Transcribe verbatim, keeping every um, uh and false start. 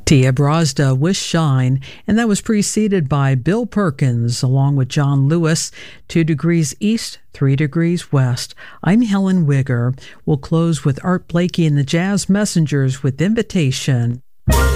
Tia Brazda with Shine, and that was preceded by Bill Perkins along with John Lewis, Two Degrees East, Three Degrees West. I'm Helen Wigger. We'll close with Art Blakey and the Jazz Messengers with Invitation.